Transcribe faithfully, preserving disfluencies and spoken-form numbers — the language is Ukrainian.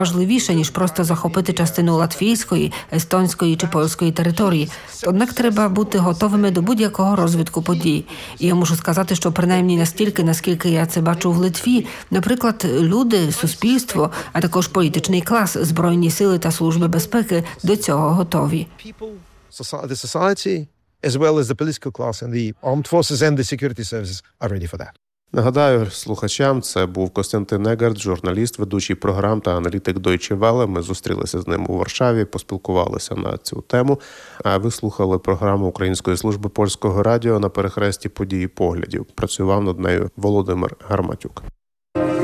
важливіше, ніж просто захопити частину латвійської, естонської чи польської території. Однак треба бути готовими до будь-якого розвитку подій. І я можу сказати, що принаймні настільки, наскільки я це бачу в Литві, наприклад, люди, суспільство, а також політичний клас, збройні сили та служби безпеки до цього готові. As well as the political class and the armed forces and the security services are ready for that. Нагадаю слухачам, це був Костянтин Егард, журналіст, ведучий програм та аналітик Deutsche Welle. Ми зустрілися з ним у Варшаві, поспілкувалися на цю тему. А ви слухали програму Української служби польського радіо «На перехресті подій і поглядів». Працював над нею Володимир Гарматюк.